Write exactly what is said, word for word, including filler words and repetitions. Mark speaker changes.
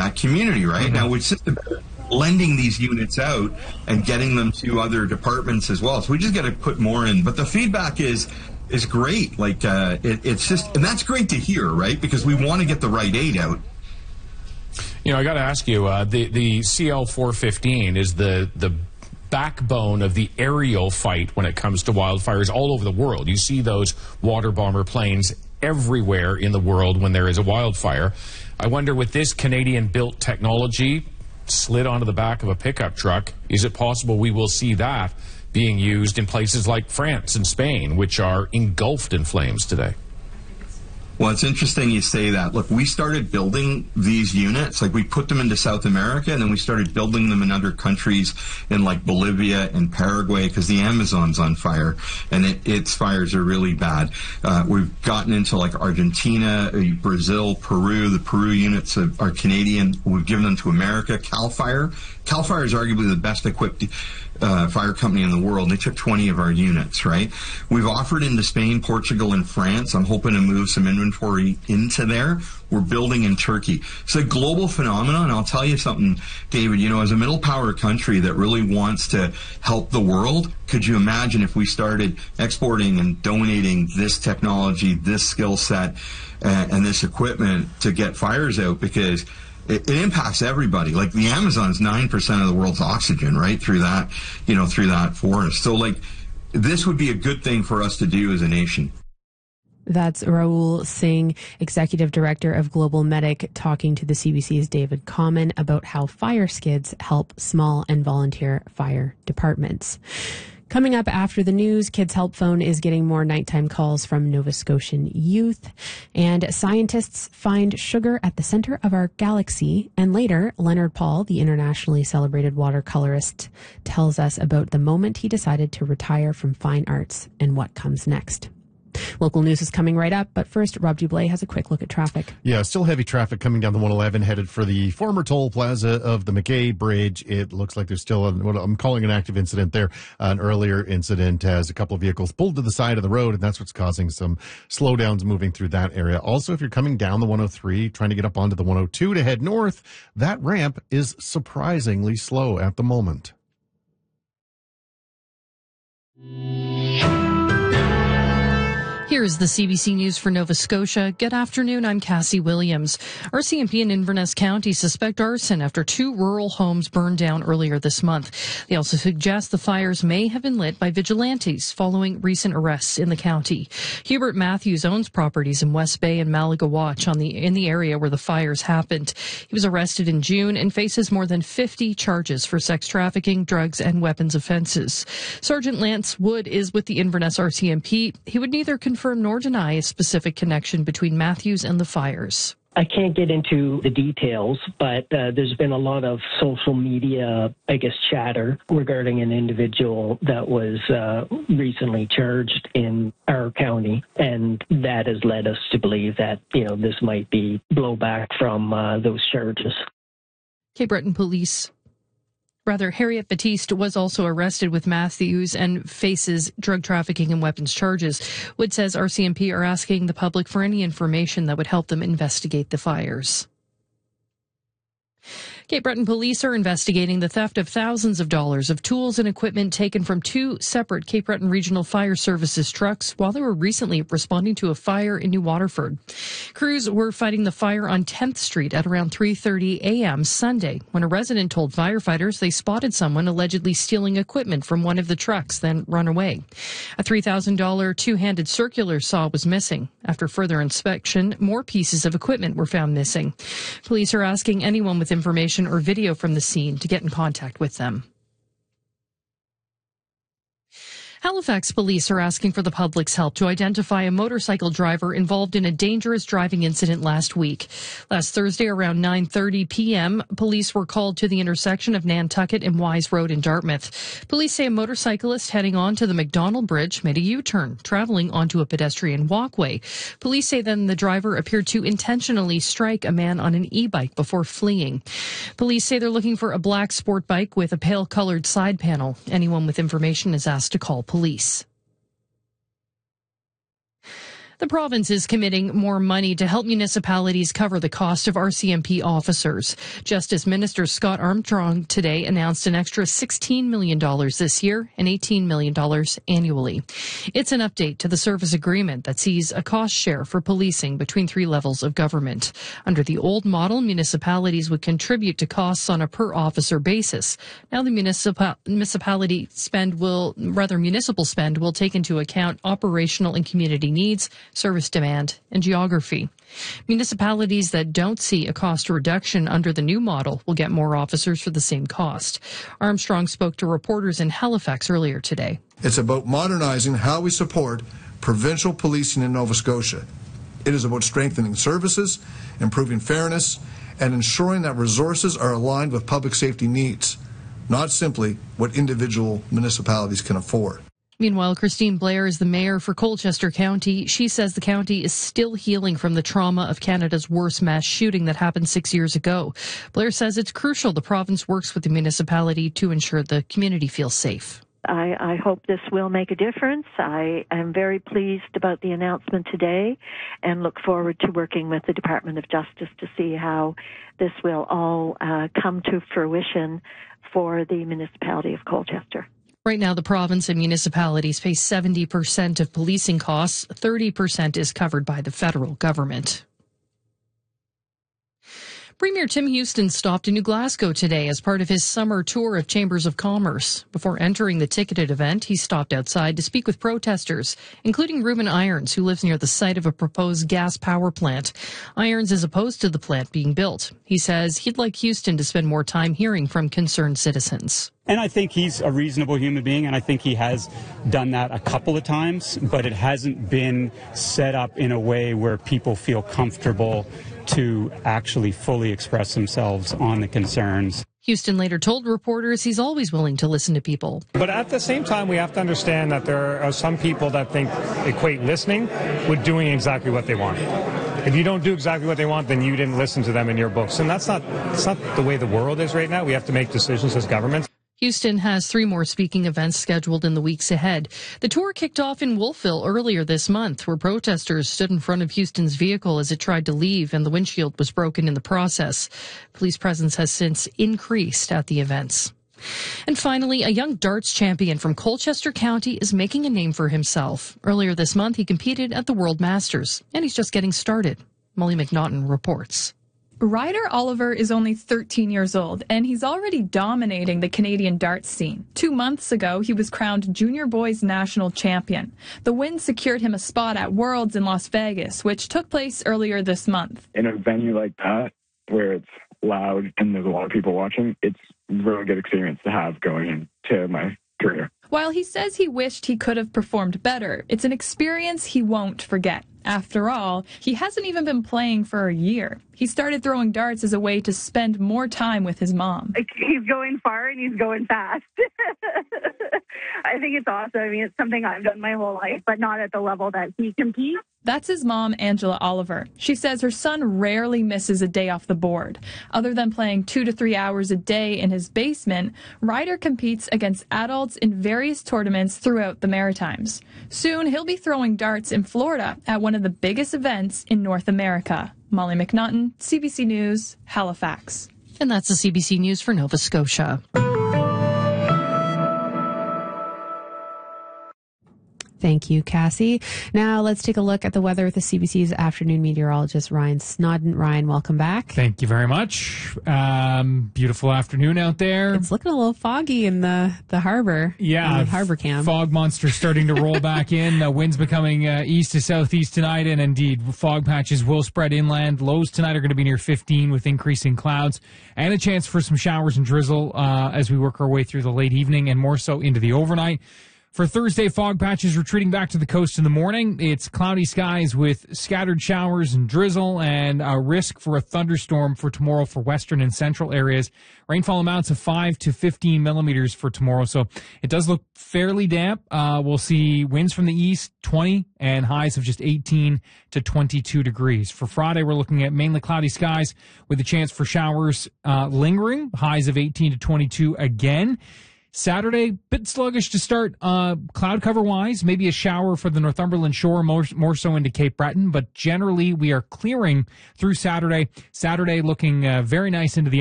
Speaker 1: that community, right? Mm-hmm. Now, it's just about lending these units out and getting them to other departments as well. So we just got to put more in. But the feedback is is great. Like, uh, it, it's just, and that's great to hear, right? Because we want to get the right aid out.
Speaker 2: You know, I got to ask you, uh, the, the C L four fifteen is the, the backbone of the aerial fight when it comes to wildfires all over the world. You see those water bomber planes everywhere in the world when there is a wildfire. I wonder, with this Canadian-built technology slid onto the back of a pickup truck, is it possible we will see that being used in places like France and Spain, which are engulfed in flames today?
Speaker 1: Well, it's interesting you say that. Look, we started building these units, like we put them into South America, and then we started building them in other countries in like Bolivia and Paraguay, because the Amazon's on fire, and it, its fires are really bad. Uh, we've gotten into like Argentina, Brazil, Peru. The Peru units are, are Canadian. We've given them to America. Cal Fire. Cal Fire is arguably the best equipped Uh, fire company in the world. They took twenty of our units, right? We've offered into Spain, Portugal, and France. I'm hoping to move some inventory into there. We're building in Turkey. It's a global phenomenon. I'll tell you something, David, you know, as a middle power country that really wants to help the world, could you imagine if we started exporting and donating this technology, this skill set, uh, and this equipment to get fires out? Because It, it impacts everybody. Like the Amazon's nine percent of the world's oxygen, right? Through that, you know, through that forest. So like, this would be a good thing for us to do as a nation.
Speaker 3: That's Rahul Singh, Executive Director of Global Medic, talking to the C B C's David Common about how fire skids help small and volunteer fire departments. Coming up after the news, Kids Help Phone is getting more nighttime calls from Nova Scotian youth. And scientists find sugar at the center of our galaxy. And later, Leonard Paul, the internationally celebrated watercolorist, tells us about the moment he decided to retire from fine arts and what comes next. Local news is coming right up, but first, Rob Dublé has a quick look at traffic.
Speaker 4: Yeah, still heavy traffic coming down the one eleven, headed for the former toll plaza of the McKay Bridge. It looks like there's still a, what I'm calling an active incident there. An earlier incident has a couple of vehicles pulled to the side of the road, and that's what's causing some slowdowns moving through that area. Also, if you're coming down the one oh three, trying to get up onto the one oh two to head north, that ramp is surprisingly slow at the moment.
Speaker 5: Here's the C B C News for Nova Scotia. Good afternoon, I'm Cassie Williams. R C M P in Inverness County suspect arson after two rural homes burned down earlier this month. They also suggest the fires may have been lit by vigilantes following recent arrests in the county. Hubert Matthews owns properties in West Bay and Malagawatch on the, in the area where the fires happened. He was arrested in June and faces more than fifty charges for sex trafficking, drugs, and weapons offenses. Sergeant Lance Wood is with the Inverness R C M P. He would neither confirm nor deny a specific connection between Matthews and the fires.
Speaker 6: I can't get into the details, but uh, there's been a lot of social media, I guess, chatter regarding an individual that was uh, recently charged in our county, and that has led us to believe that, you know, this might be blowback from uh, those charges.
Speaker 5: Cape Breton Police Rather, Harriet Batiste was also arrested with Matthews and faces drug trafficking and weapons charges. Wood says R C M P are asking the public for any information that would help them investigate the fires. Cape Breton police are investigating the theft of thousands of dollars of tools and equipment taken from two separate Cape Breton Regional Fire Services trucks while they were recently responding to a fire in New Waterford. Crews were fighting the fire on tenth Street at around three thirty a.m. Sunday when a resident told firefighters they spotted someone allegedly stealing equipment from one of the trucks, then run away. A three thousand dollars two-handed circular saw was missing. After further inspection, more pieces of equipment were found missing. Police are asking anyone with information or video from the scene to get in contact with them. Halifax police are asking for the public's help to identify a motorcycle driver involved in a dangerous driving incident last week. Last Thursday around nine thirty p.m., police were called to the intersection of Nantucket and Wise Road in Dartmouth. Police say a motorcyclist heading on to the McDonald Bridge made a U-turn, traveling onto a pedestrian walkway. Police say then the driver appeared to intentionally strike a man on an e-bike before fleeing. Police say they're looking for a black sport bike with a pale-colored side panel. Anyone with information is asked to call police. The province is committing more money to help municipalities cover the cost of R C M P officers. Justice Minister Scott Armstrong today announced an extra sixteen million dollars this year and eighteen million dollars annually. It's an update to the service agreement that sees a cost share for policing between three levels of government. Under the old model, municipalities would contribute to costs on a per officer basis. Now the municipal, municipality spend will, rather municipal spend will take into account operational and community needs, service demand, and geography. Municipalities that don't see a cost reduction under the new model will get more officers for the same cost. Armstrong spoke to reporters in Halifax earlier today.
Speaker 7: It's about modernizing how we support provincial policing in Nova Scotia. It is about strengthening services, improving fairness, and ensuring that resources are aligned with public safety needs, not simply what individual municipalities can afford.
Speaker 5: Meanwhile, Christine Blair is the mayor for Colchester County. She says the county is still healing from the trauma of Canada's worst mass shooting that happened six years ago. Blair says it's crucial the province works with the municipality to ensure the community feels safe.
Speaker 8: I, I hope this will make a difference. I am very pleased about the announcement today and look forward to working with the Department of Justice to see how this will all uh, come to fruition for the municipality of Colchester.
Speaker 5: Right now, the province and municipalities pay seventy percent of policing costs. thirty percent is covered by the federal government. Premier Tim Houston stopped in New Glasgow today as part of his summer tour of chambers of commerce. Before entering the ticketed event, he stopped outside to speak with protesters, including Reuben Irons, who lives near the site of a proposed gas power plant. Irons is opposed to the plant being built. He says he'd like Houston to spend more time hearing from concerned citizens.
Speaker 9: And I think he's a reasonable human being, and I think he has done that a couple of times, but it hasn't been set up in a way where people feel comfortable to actually fully express themselves on the concerns.
Speaker 5: Houston later told reporters he's always willing to listen to people.
Speaker 10: But at the same time, we have to understand that there are some people that think equate listening with doing exactly what they want. If you don't do exactly what they want, then you didn't listen to them in your books. And that's not, that's not the way the world is right now. We have to make decisions as governments.
Speaker 5: Houston has three more speaking events scheduled in the weeks ahead. The tour kicked off in Wolfville earlier this month, where protesters stood in front of Houston's vehicle as it tried to leave, and the windshield was broken in the process. Police presence has since increased at the events. And finally, a young darts champion from Colchester County is making a name for himself. Earlier this month, he competed at the World Masters, and he's just getting started. Molly McNaughton reports.
Speaker 11: Ryder Oliver is only thirteen years old, and he's already dominating the Canadian darts scene. Two months ago, he was crowned Junior Boys National Champion. The win secured him a spot at Worlds in Las Vegas, which took place earlier this month.
Speaker 12: In a venue like that, where it's loud and there's a lot of people watching, it's a really good experience to have going into my career.
Speaker 11: While he says he wished he could have performed better, it's an experience he won't forget. After all, he hasn't even been playing for a year. He started throwing darts as a way to spend more time with his mom.
Speaker 13: He's going far and he's going fast. I think it's awesome. I mean, it's something I've done my whole life, but not at the level that he competes.
Speaker 11: That's his mom, Angela Oliver. She says her son rarely misses a day off the board. Other than playing two to three hours a day in his basement, Ryder competes against adults in various tournaments throughout the Maritimes. Soon, he'll be throwing darts in Florida at one of the biggest events in North America. Molly McNaughton, C B C News, Halifax.
Speaker 5: And that's the C B C News for Nova Scotia.
Speaker 3: Thank you, Cassie. Now let's take a look at the weather with the C B C's afternoon meteorologist, Ryan Snodden. Ryan, welcome back.
Speaker 14: Thank you very much. Um, beautiful afternoon out there.
Speaker 3: It's looking a little foggy in the, the harbor.
Speaker 14: Yeah.
Speaker 3: The harbor cam.
Speaker 14: Fog monster starting to roll back in. The winds becoming uh, east to southeast tonight, and indeed fog patches will spread inland. Lows tonight are going to be near fifteen with increasing clouds and a chance for some showers and drizzle uh, as we work our way through the late evening and more so into the overnight. For Thursday, fog patches retreating back to the coast in the morning. It's cloudy skies with scattered showers and drizzle and a risk for a thunderstorm for tomorrow for western and central areas. Rainfall amounts of five to fifteen millimeters for tomorrow, so it does look fairly damp. Uh, we'll see winds from the east, twenty, and highs of just eighteen to twenty-two degrees. For Friday, we're looking at mainly cloudy skies with a chance for showers uh, lingering, highs of eighteen to twenty-two again. Saturday, bit sluggish to start, uh, cloud cover wise, maybe a shower for the Northumberland shore, more, more so into Cape Breton, but generally we are clearing through Saturday. Saturday looking uh, very nice into the